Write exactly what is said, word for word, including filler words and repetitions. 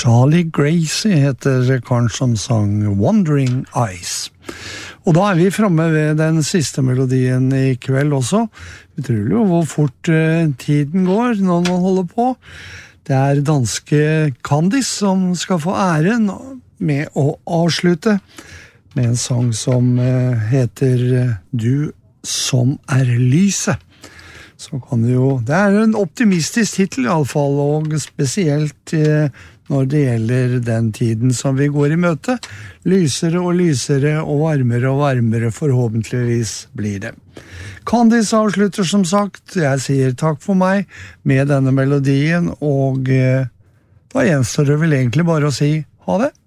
Charlie Gracie heter karen som sang Wandering Eyes. Og da er vi fremme ved den siste melodien i kveld også. Utrolig jo hvor fort uh, tiden går når man holder på. Det er danske Candice som skal få æren med å avslutte med en sang som uh, heter uh, Du som er lyset. Så kan det jo, det er en optimistisk titel i alle fall, og spesielt uh, når det gjelder den tiden som vi går i møte. Lysere og lysere og varmere og varmere forhåpentligvis blir det. Candice avslutter som sagt. Jeg sier takk for meg med denne melodien, og eh, da gjenstår det vel egentlig bare å si ha det.